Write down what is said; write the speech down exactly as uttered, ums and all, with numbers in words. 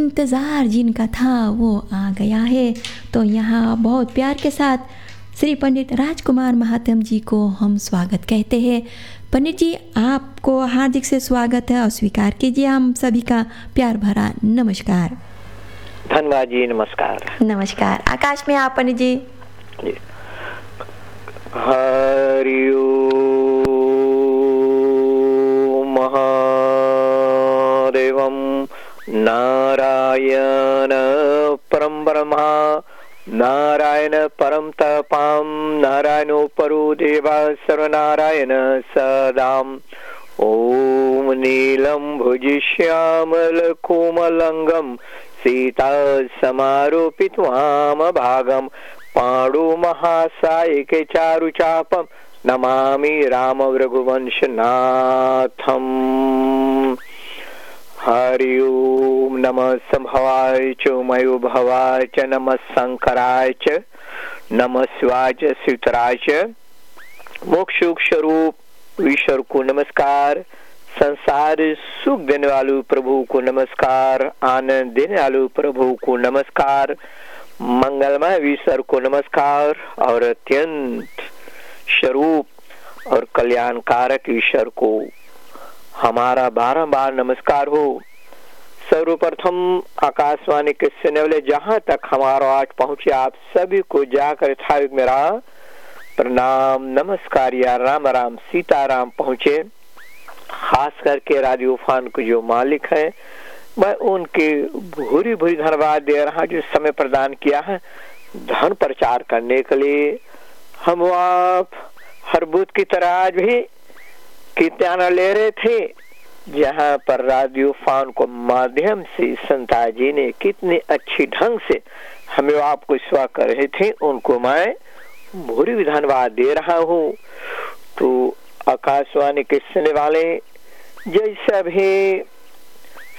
इंतज़ार जिनका था वो आ गया है। तो यहाँ बहुत प्यार के साथ श्री पंडित राजकुमार महात्म जी को हम स्वागत कहते हैं। पंडित जी, आपको हार्दिक से स्वागत है और स्वीकार कीजिए हम सभी का प्यार भरा नमस्कार। धन्यवाद जी, नमस्कार। नमस्कार। आकाश में आप पंडित जी। जी। हरि ओम महादेवम नारायण परम ब्रह्मा नारायण परम तपाम नारायणो परो देवा सर्वनारायण सदाम। ओम नीलम भुजश्यामल कोमलंगम सीता समारोपित वाम भागम पाणु महासायिके चारुचापम नमामि राम रघुवंशनाथम। हरि ओम नमः संभवाय च मयो भवाय च नमः शंकराय च नमः शिवाय च शिवतराय च। मोक्षुक स्वरूप ईश्वर को नमस्कार। संसार सुख देने वाले प्रभु को नमस्कार। आनंद देने वाले प्रभु को नमस्कार। मंगलमय ईश्वर को नमस्कार और अत्यंत स्वरूप और कल्याणकारक ईश्वर को हमारा बारंबार नमस्कार हो। सर्वप्रथम आकाशवाणी के सुनने वाले जहाँ तक हमारा आज पहुँचे आप सभी को जाकर था मेरा प्रणाम नमस्कार या राम राम सीताराम पहुँचे। खास करके रेडियो फान को जो मालिक है मैं उनके भूरी भूरी धन्यवाद दे रहा जो समय प्रदान किया है धन प्रचार करने के लिए। हम आप हर बुध की तरह आज भी कीर्तन ले रहे थे जहाँ पर रेडियो फान को माध्यम से संता जी ने कितने अच्छी ढंग से हमें आपको सेवा कर रहे थे, उनको मैं भूरी धन्यवाद दे रहा हूँ। तो आकाशवाणी के सुनने वाले जैसा भी